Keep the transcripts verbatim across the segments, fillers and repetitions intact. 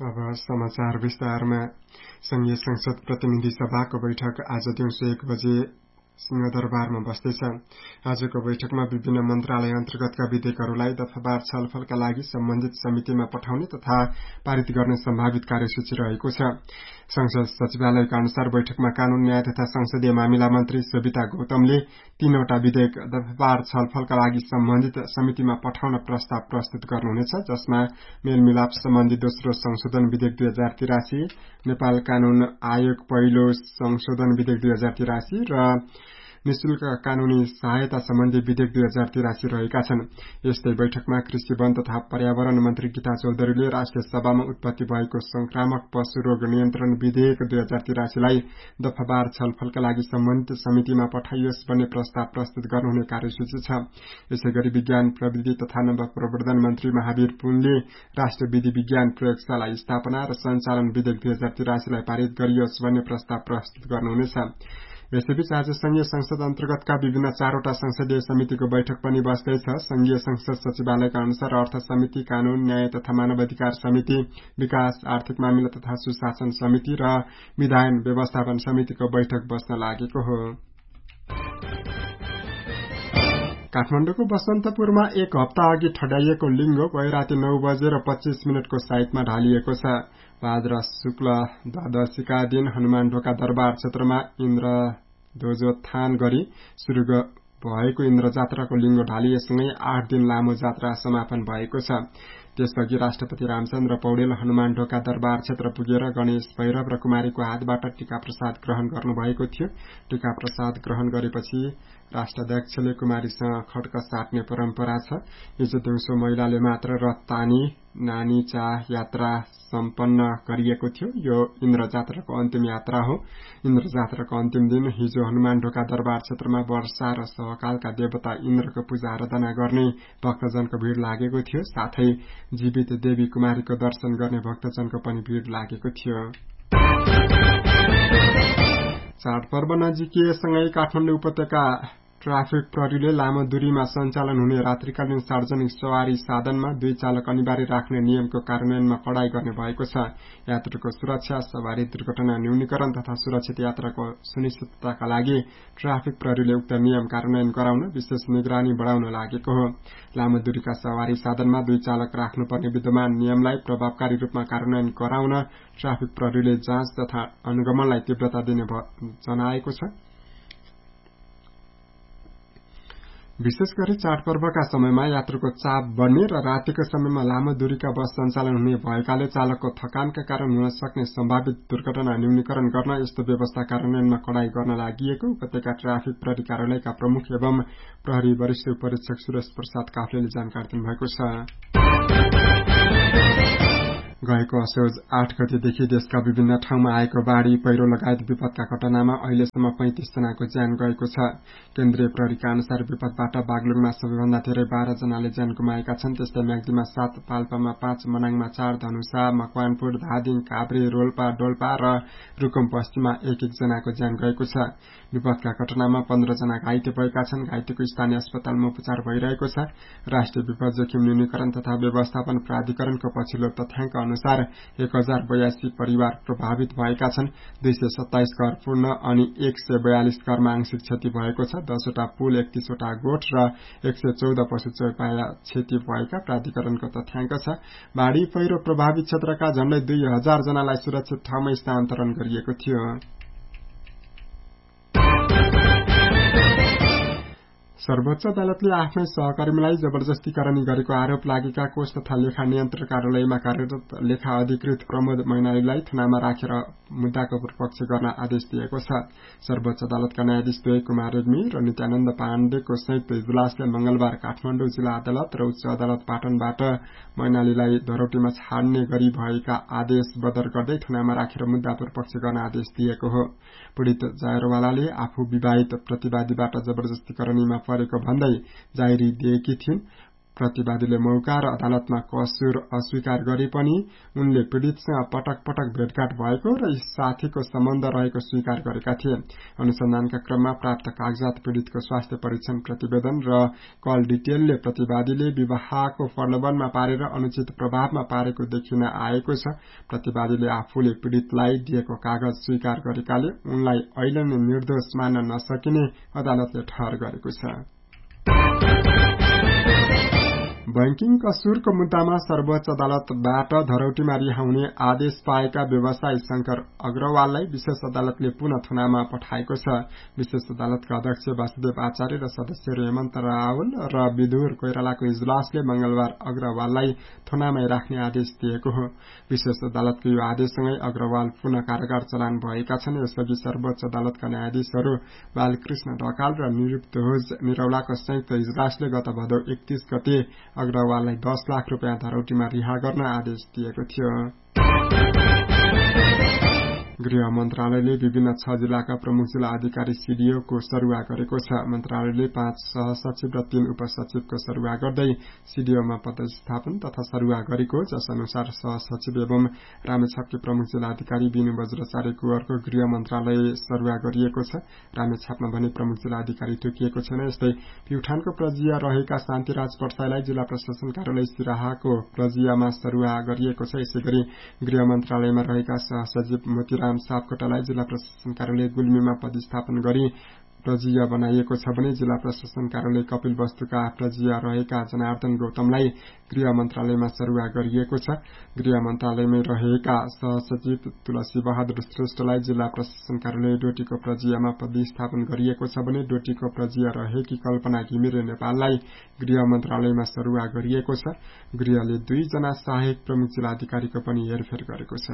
अब समाचार विस्तारमा। संघीय संसद प्रतिनिधि सभाको बैठक आज दिउँसो एक बजे सिंहदरबारमा बस्दैछ। आजको बैठकमा विभिन्न मन्त्रालय अन्तर्गतका विधेयकहरूलाई दफावार छलफलका लागि सम्बन्धित समितिमा पठाउने तथा पारित गर्ने सम्भावित कार्यसूची रहेको छ। संसद सचिवालयका अनुसार बैठकमा कानून, न्याय तथा संसदीय मामिला मन्त्री सविता गौतमले तीनवटा विधेयक दफावार छलफलका लागि सम्बन्धित समितिमा पठाउन प्रस्ताव प्रस्तुत गर्नुहुनेछ, जसमा मेलमिलाप सम्बन्धी दोस्रो संशोधन विधेयक दुई हजार तिरासी, नेपाल कानून आयोग पहिलो संशोधन विधेयक दुई हजार तिरासी र निशुल्क कानूनी सहायता सम्बन्धी विधेयक दुई हजार तिरासी रहेका छन्। यस्तै बैठकमा कृषि, वन तथा पर्यावरण मन्त्री गीता चौधरीले राष्ट्रिय सभामा उत्पत्ति भएको संक्रामक पशु रोग नियन्त्रण विधेयक दुई हजार तिरासीलाई दफावार छलफलका लागि सम्बन्धित समितिमा पठाइयोस् भन्ने प्रस्ताव प्रस्तुत गर्नुहुने कार्यसूची छ। यसैगरी विज्ञान, प्रविधि तथा नव प्रवर्धन मन्त्री महावीर पुनले राष्ट्रिय विधि विज्ञान प्रयोगशाला स्थापना र सञ्चालन विधेयक दुई हजार तिरासीलाई पारित गरियोस् भन्ने प्रस्ताव प्रस्तुत गर्नुहुनेछ। यसैबीच आज संघीय संसद अन्तर्गतका विभिन्न चारवटा संसदीय समितिको बैठक पनि बस्दैछ। संघीय संसद सचिवालयका अनुसार अर्थ समिति, कानून, न्याय तथा मानवाधिकार समिति, विकास, आर्थिक मामिला तथा सुशासन समिति र विधायन व्यवस्थापन समितिको बैठक बस्न लागेको हो। काठमाडौँको बसन्तपुरमा एक हप्ता अघि ठड्याइएको लिङ्गो गैराती नौ बजेर पच्चीस मिनटको साइटमा ढालिएको छ। भाद्र शुक्ल द्वादशीका दिन हनुमान ढोका दरबार क्षेत्रमा इन्द्र ध्वजोत्थान गरी शुरू भएको इन्द्र जात्राको लिङ्गो ढालिएसँगै आठ दिन लामो जात्रा समापन भएको छ। त्यसअघि राष्ट्रपति रामचन्द्र पौडेल हनुमान ढोका दरबार क्षेत्र पुगेर गणेश भैरव र कुमारीको हातबाट टीका प्रसाद ग्रहण गर्नुभएको थियो। टीका प्रसाद ग्रहण गरेपछि राष्ट्राध्यक्षले कुमारीसँग खड्क साट्ने परम्परा छ। हिजो दिउँसो महिलाले मात्र रथ तानी नानी चाह यात्रा सम्पन्न गरिएको थियो। यो इन्द्र जात्राको अन्तिम यात्रा हो। इन्द्र जात्राको अन्तिम दिन हिजो हनुमान ढोका दरबार क्षेत्रमा वर्षा र सहकालका देवता इन्द्रको पूजा आराधना गर्ने भक्तजनको भीड़ लागेको थियो। साथै जीवित देवी कुमारीको दर्शन गर्ने भक्तजनको पनि भीड़ लागेको थियो। चाडपर्व नजिकिएसँगै काठमाडौँ उपत्यका ट्राफिक प्रहरीले लामो दूरीमा सञ्चालन हुने रात्रिकालीन सार्वजनिक सवारी साधनमा दुई चालक अनिवार्य राख्ने नियमको कार्यान्वयनमा कडाई गर्ने भएको छ। यात्रुको सुरक्षा, सवारी दुर्घटना न्यूनीकरण तथा सुरक्षित यात्राको सुनिश्चितताका लागि ट्राफिक प्रहरीले उक्त नियम कार्यान्वयन गराउन विशेष निगरानी बढाउन लागेको हो। लामो दूरीका सवारी साधनमा दुई चालक राख्नुपर्ने विद्यमान नियमलाई प्रभावकारी रूपमा कार्यान्वयन गराउन ट्राफिक प्रहरीले जाँच तथा अनुगमनलाई तीव्रता दिने जनाएको छ। विशेष गरी चाडपर्वका समयमा यात्रुको चाप बढ्ने र रातिको समयमा लामो दूरीका बस सञ्चालन हुने भएकाले चालकको थकानका कारण हुन सक्ने सम्भावित दुर्घटना न्यूनीकरण गर्न यस्तो व्यवस्था कार्यान्वयनमा कडाई गर्न लागि उपत्यका ट्राफिक प्रहरी कार्यालयका प्रमुख एवं प्रहरी वरिष्ठ उपरीक्षक सुरेश प्रसाद काफ्लेले जानकारी दिनुभएको छ। गएको असोज आठ गतेदेखि देशका विभिन्न ठाउँमा आएको बाढ़ी, पहिरो लगायत विपदका घटनामा अहिलेसम्म पैंतिस जनाको ज्यान गएको छ। केन्द्रीय प्रहरीका अनुसार विपदबाट बागलुङमा सबैभन्दा धेरै बाह्र जनाले ज्यान गुमाएका छन्। त्यस्तै म्याग्दीमा सात, पाल्पामा पाँच, मनाङमा चार, धनुषा, मकवानपुर, धादिङ, काभ्रे, रोल्पा, डोल्पा र रुकुम पश्चिममा एक एक जनाको ज्यान गएको छ। विपदका घटनामा पन्ध्र जना घाइते भएका छन्। घाइतेको स्थानीय अस्पतालमा उपचार भइरहेको छ। राष्ट्रिय विपद जोखिम न्यूनीकरण तथा व्यवस्थापन प्राधिकरणको पछिल्लो तथ्याङ्क अनुसार एक हजार बयासी परिवार प्रभावित भएका छन्। दुई सय सत्ताइस घर पूर्ण अनि एक सय बयालिस घरमा आंशिक क्षति भएको छ। दसवटा पुल, एकतीसवटा गोठ र एक सय चौध पशु चौपाया क्षति भएका प्राधिकरणको तथ्याङ्क छ। बाढ़ी पहिरो प्रभावित क्षेत्रका झण्डै दुई हजार जनालाई सुरक्षित ठाउँमा स्थानान्तरण गरिएको थियो। सर्वोच्च अदालतले आफ्नै सहकर्मीलाई जबरजस्तीकरणी गरेको आरोप लागेका कोष तथा लेखा नियन्त्रण कार्यालयमा कार्यरत लेखा अधिकृत प्रमोद मैनालीलाई थानामा राखेर मुद्दाको पूर्वपक्ष गर्न आदेश दिएको छ। सर्वोच्च अदालतका न्यायाधीश दुवै कुमार रेग्मी र नित्यानन्द पाण्डेको संयुक्त इजलासले मंगलबार काठमाडौँ जिल्ला अदालत र उच्च अदालत पाटनबाट मैनालीलाई धरोटीमा छाड्ने गरी भएका आदेश बदर गर्दै थानामा राखेर मुद्दा पूर्वपक्ष गर्न आदेश दिएको हो। पीड़ित जायरवालाले आफू विवाहित प्रतिवादीबाट जबरजस्तीकरणीमा परेको भन्दै जाहेरी दिएकी थिइन्। प्रतिवादीले मौका र अदालतमा कसुर अस्वीकार गरे पनि उनले पीड़ितसँग पटक पटक भेटघाट भएको र साथीको सम्बन्ध रहेको स्वीकार गरेका थिए। अनुसन्धानका क्रममा प्राप्त कागजात, पीड़ितको स्वास्थ्य परीक्षण प्रतिवेदन र कल डिटेलले प्रतिवादीले विवाहको प्रलोभनमा पारेर अनुचित प्रभावमा पारेको देखिन आएको छ। प्रतिवादीले आफूले पीड़ितलाई दिएको कागज स्वीकार गरेकाले उनलाई अहिले नै निर्दोष मान्न नसकिने अदालतले ठहर गरेको छ। बैंकिङ कसुरको मुद्दामा सर्वोच्च अदालतबाट धरौटीमा रिहाउने आदेश पाएका व्यवसायी शंकर अग्रवाललाई विशेष अदालतले पुनः थुनामा पठाएको छ। विशेष अदालतका अध्यक्ष वासुदेव आचार्य र सदस्यहरू हेमन्त रावल र विदुर कोइरालाको इजलासले मंगलबार अग्रवाललाई थुनामै राख्ने आदेश दिएको हो। विशेष अदालतको यो आदेशसँगै अग्रवाल पुनः कारागार चलान भएका छन्। यसअघि सर्वोच्च अदालतका न्यायाधीशहरू बालकृष्ण ढकाल र निरुपध्वज निरौलाको संयुक्त इजलासले गत भदौ एकतीस गते अग्रवाललाई दस लाख रुपियाँ धरौटीमा रिहा गर्न आदेश दिएको थियो। गृह मन्त्रालयले विभिन्न छ जिल्लाका प्रमुख जिल्ला अधिकारी सीडीओको सरुवा गरेको छ। मन्त्रालयले पाँच सहसचिव र तीन उपसचिवको सरुवा गर्दै सीडीओमा पदस्थापन तथा सरुवा गरेको, जस अनुसार सहसचिव एवं रामेछापकी प्रमुख जिल्ला अधिकारी बिनु बज्राचार्य कुवरको गृह मन्त्रालय सरुवा गरिएको छ। रामेछापमा भने प्रमुख जिल्ला अधिकारी तोकिएको छैन। यस्तै प्युठानको प्रजिया रहेका शान्तिराज पर्साईलाई जिल्ला प्रशासन कार्यालय सिराहाको प्रजियामा सरुवा गरिएको छ। यसैगरी गृह मन्त्रालयमा रहेका सहसचिव मोतीराम सापकोटालाई जिल्ला प्रशासन कार्यालय गुल्मीमा पदस्थापन गरी प्रजिया बनाइएको छ भने जिल्ला प्रशासन कार्यालय कपिल वस्तुका प्रजिया रहेका जनार्दन गौतमलाई गृह मन्त्रालयमा सरुवा गरिएको छ। गृह मन्त्रालयमै रहेका सहसचिव तुलसी बहादुर श्रेष्ठलाई जिल्ला प्रशासन कार्यालय डोटीको प्रजियामा पदस्थापन गरिएको छ भने डोटीको प्रजिया रहेकी कल्पना घिमिरे नेपाललाई गृह मन्त्रालयमा सरुवा गरिएको छ। गृहले दुईजना सहायक प्रमुख जिल्ला अधिकारीको पनि हेरफेर गरेको छ।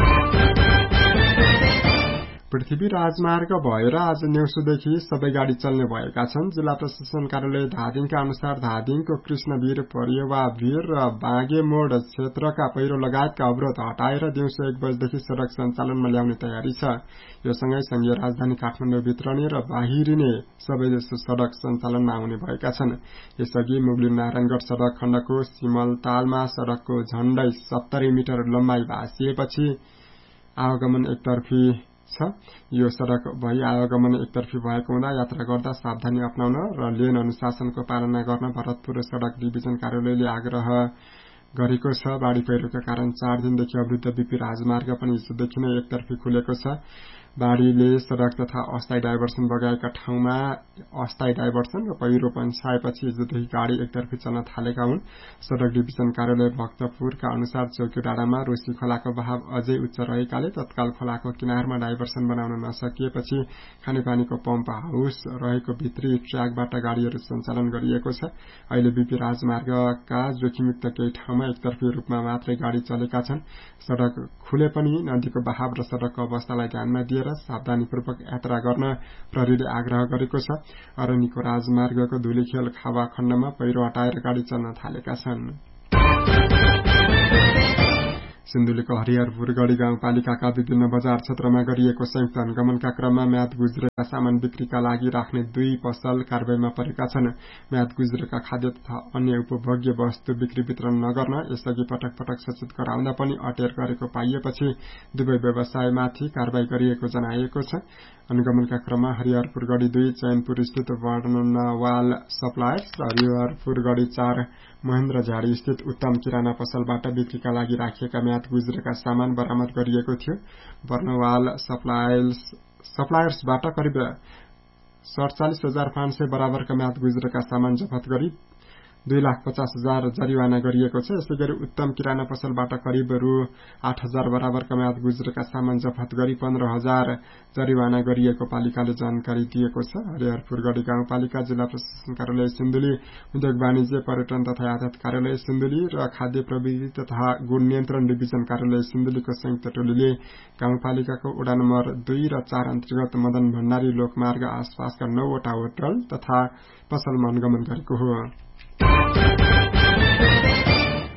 पृथ्वी राजमार्ग भएर आज न्यौसुदेखि सबै गाड़ी चल्ने भएका छन्। जिल्ला प्रशासन कार्यालय धादिङका अनुसार धादिङको कृष्णवीर, परिवावीर र बाँगे मोड़ क्षेत्रका पहिरो लगायतका अवरोध हटाएर दिउँसो एक बजेदेखि सड़क सञ्चालनमा ल्याउने तयारी छ। यो सँगै संघीय राजधानी काठमाडौँ भित्रने र बाहिरिने सबै सड़क सञ्चालनमा आउने भएका छन्। यसअघि मुगलिन नारायणगढ़ सड़क खण्डको सिमलतालमा सड़कको झण्डै सत्तरी मिटर लम्बाई भाँसिएपछि आवागमन एकतर्फी छ। यो सड़क भई आवागमन एकतर्फी भएको हुँदा यात्रा गर्दा सावधानी अपनाउन र लेन अनुशासनको पालना गर्न भरतपुर सड़क डिभिजन कार्यालयले आग्रह गरेको छ। बाढ़ी पहिरोका कारण चार दिनदेखि अवरुद्ध बीपी राजमार्ग पनि हिजोदेखि नै एकतर्फी खुलेको छ। बाढ़ीले सड़क तथा अस्थायी डाइभर्सन बगाएका ठाउँमा अस्थायी डाइभर्सन र पहिरो पन्छाएपछि हिजोदेखि गाड़ी एकतर्फी चल्न थालेका हुन्। सड़क डिभिजन कार्यालय भक्तपुरका अनुसार चौकी डाँडामा रोसी खोलाको बहाव अझै उच्च रहेकाले तत्काल खोलाको किनारमा डाइभर्सन बनाउन नसकिएपछि खानेपानीको पम्प हाउस रहेको भित्री ट्र्याकबाट गाड़ीहरू सञ्चालन गरिएको छ। अहिले बीपी राजमार्गका जोखिमयुक्त केही ठाउँमा एकतर्फी रूपमा मात्रै गाड़ी चलेका छन्। सड़क खुले पनि नदीको बहाव र सड़कको अवस्थालाई ध्यानमा दिएर सावधानीपूर्वक यात्रा गर्न प्रहरीले आग्रह गरेको छ। अरनिको राजमार्गको धुलीखेल खावा खण्डमा पहिरो हटाएर गाड़ी चल्न थालेका छन्। सिन्धुलीको हरिहरपुरगढ़ी गाउँपालिकाका विभिन्न बजार क्षेत्रमा गरिएको संयुक्त अनुगमनका क्रममा म्याद गुज्रेका सामान बिक्रीका लागि राख्ने दुई पसल कारबाहीमा परेका छन्। म्याद गुज्रेका खाद्य तथा अन्य उपभोग्य वस्तु बिक्री वितरण नगर्न यसअघि पटक पटक सचेत गराउँदा पनि अटेर गरेको पाइएपछि दुवै व्यवसायमाथि कारबाही गरिएको जनाइएको छ। अनुगमनका क्रममा हरिहरपुरगढ़ी दुई, चैनपुर स्थित वर्णवाल सप्लायर्स र हरिहरपुरगढ़ी चार, महेन्द्र झाडी स्थित उत्तम किराना पसलबाट बिक्रीका लागि राखिएका म्याद गुज्रेका सामान बरामद गरिएको थियो। वर्णवाल सप्लायर्स सप्लायर्सबाट करिब सड़चालिस हजार पाँच सय बराबरका म्याद गुज्रेका सामान जफत गरी दुई लाख पचास हजार जरिवाना गरिएको छ। यसै गरी उत्तम किराना पसलबाट करिब रु आठ हजार बराबरका म्याद गुज्रेका सामान जफत गरी पन्ध्र हजार जरिवाना गरिएको पालिकाले जानकारी दिएको छ। हरिहरपुरगढ़ी गाउँपालिका, जिल्ला प्रशासन कार्यालय सिन्धुली, उद्योग वाणिज्य पर्यटन तथा यातायात कार्यालय सिन्धुली र खाद्य प्रविधि तथा गुण नियन्त्रण डिभिजन कार्यालय सिन्धुलीको संयुक्त टोलीले गाउँपालिकाको वडा नम्बर दुई र चार अन्तर्गत मदन भण्डारी लोकमार्ग आसपासका नौवटा होटल तथा पसलमा अनुगमन गरेको हो।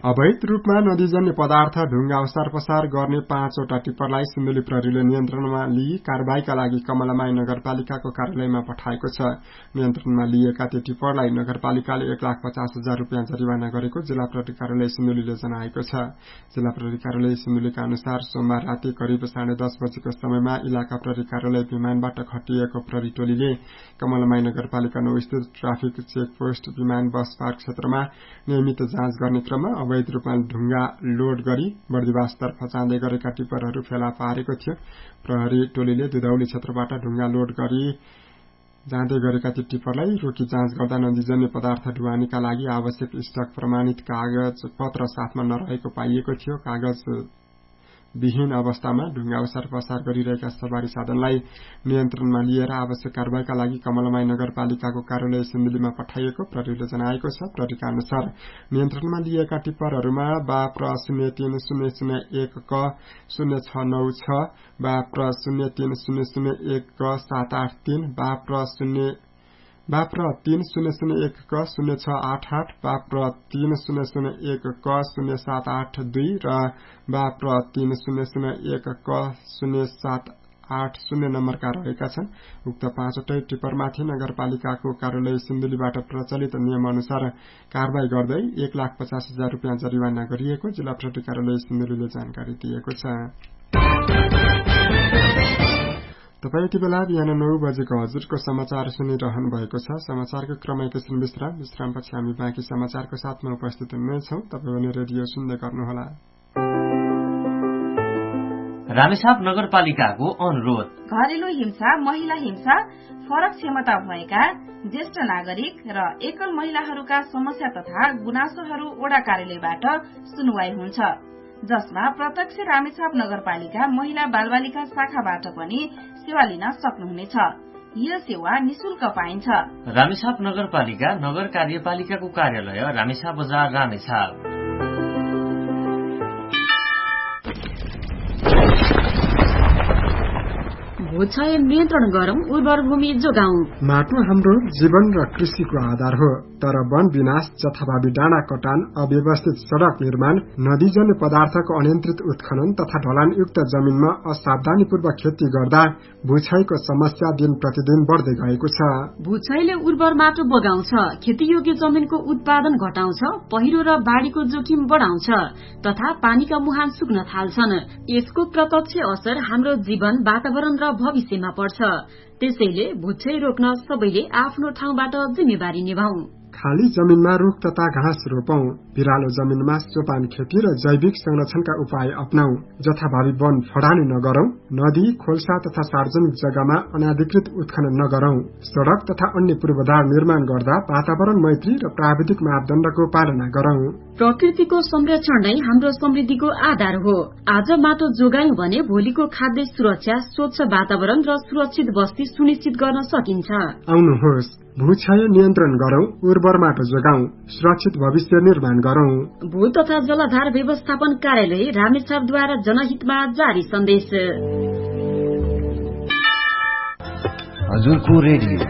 अवैध रूपमा नदीजन्य पदार्थ ढुङ्गा ओसार पसार गर्ने पाँचवटा टिप्परलाई सिन्धुली प्रहरीले नियन्त्रणमा लिई कारबाहीका लागि कमलामाई नगरपालिकाको कार्यालयमा पठाएको छ। नियन्त्रणमा लिएका ती टिप्परलाई नगरपालिकाले एक लाख पचास हजार रूपियाँ जरिवाना गरेको जिल्ला प्रहरी कार्यालय सिन्धुलीले जनाएको छ। जिल्ला प्रहरी कार्यालय सिन्धुलीका अनुसार सोमबार राति करिब साढे दस बजेको समयमा इलाका प्रहरी कार्यालय विमानबाट खटिएको प्रहरी टोलीले कमलामाई नगरपालिका नौ स्थित ट्राफिक चेकपोस्ट विमान बस पार्क क्षेत्रमा नियमित जाँच गर्ने क्रममा अवैध रूपमा ढुङ्गा लोड गरी बर्दिवासतर्फ जाँदै गरेका टिप्परहरू फेला पारेको थियो। प्रहरी टोलीले दुधौली क्षेत्रबाट ढुङ्गा लोड गरी जाँदै गरेका ती टिप्परलाई रोकी जाँच गर्दा नदीजन्य पदार्थ ढुवानीका लागि आवश्यक स्टक प्रमाणित कागज पत्र साथमा नरहेको पाइएको थियो। कागज विहीन अवस्थामा ढुङ्गा ओसार पसार गरिरहेका सवारी साधनलाई नियन्त्रणमा लिएर आवश्यक कारबाहीका लागि कमलामाई नगरपालिकाको कार्यालय सिन्धुलीमा पठाइएको प्रहरीले जनाएको छ। प्रहरीका अनुसार नियन्त्रणमा लिएका टिप्परहरूमा बाप्र शून्य तीन शून्य शून्य एक क शून्य छ नौ छ, बाप्र शून्य तीन शून्य शून्य एक क सात आठ तीन, बाप्र शून्य बाप्र तीन शून्य शून्य एक क शून्य छ आठ आठ, बाप्र तीन शून्य शून्य एक क शून्य सात आठ दुई र बाप्र तीन शून्य शून्य एक क शून्य सात आठ शून्य नम्बरका रहेका छन्। उक्त पाँचवटै टिप्परमाथि नगरपालिकाको कार्यालय सिन्धुलीबाट प्रचलित नियम अनुसार कारबाही गर्दै एक लाख पचास हजार रूपियाँ जरिवाना गरिएको जिल्ला प्रहरी कार्यालय सिन्धुलीले जानकारी दिएको छ। तपाईँ यति बेला बिहान नौ बजेको हजुरको समाचार सुनिरहनु भएको छ। समाचारको क्रम एकैछिन विश्राम विश्रामपछि हामी बाँकी समाचारको साथमा उपस्थित हुनेछौँ। तपाईँ पनि रेडियो सुन्दै गर्नुहोला। रामेछाप नगरपालिकाको अनुरोध। घरेलु हिंसा, महिला हिंसा, फरक क्षमता भएका ज्येष्ठ नागरिक र एकल महिलाहरूका समस्या तथा गुनासोहरू वडा कार्यालयबाट सुनवाई हुन्छ, जसमा प्रत्यक्ष रामेछाप नगरपालिका महिला बालबालिका शाखाबाट पनि सेवा लिन सक्नुहुनेछ। यो सेवा निशुल्क पाइन्छ। रामेछाप नगरपालिका नगर कार्यपालिकाको कार्यालय रामेछाप बजार रामेछाप। भूक्षय नियन्त्रण गरौं, उर्वर भूमि जोगाउँ। माटो हाम्रो जीवन र कृषिको आधार हो, तर वन विनाश, जथाभावी डाँडा कटान, अव्यवस्थित सड़क निर्माण, नदीजन्य पदार्थको अनियन्त्रित उत्खनन तथा ढलानयुक्त जमिनमा असावधानीपूर्वक खेती गर्दा भूक्षयको समस्या दिन प्रतिदिन बढ्दै गएको छ। भूक्षयले उर्वर माटो बगाउँछ, खेतीयोग्य जमिनको उत्पादन घटाउँछ, पहिरो र बाढ़ीको जोखिम बढाउँछ तथा पानीका मुहान सुक्न थाल्छन्। यसको प्रत्यक्ष असर हाम्रो जीवन, वातावरण र भविष्यमा पर्छ। त्यसैले भूक्षय रोक्न सबैले आफ्नो ठाउँबाट जिम्मेवारी निभाऊ। खाली जमिनमा रुख तथा घाँस रोपौं, बिरालो जमिनमा सोपान खेती र जैविक संरक्षणका उपाय अपनाऊ, जथाभावी वन फडानी नगरौं, नदी, खोल्सा तथा सार्वजनिक जग्गामा अनाधिकृत उत्खनन नगरौं, सड़क तथा अन्य पूर्वाधार निर्माण गर्दा वातावरण मैत्री र प्राविधिक मापदण्डको पालना गरौं। प्रकृतिको संरक्षण नै हाम्रो समृद्धिको आधार हो। आज माटो जोगायौं भने भोलिको खाद्य सुरक्षा, स्वच्छ वातावरण र सुरक्षित बस्ती सुनिश्चित गर्न सकिन्छ। आउनुहोस्, भूक्षय नियन्त्रण गरौं, उर्वर माटो जोगाउँ, सुरक्षित भविष्य निर्माण गरौं। भू तथा जलाधार व्यवस्थापन कार्यालय रामेछापद्वारा जनहितमा जारी सन्देश। हजुरको रेडियो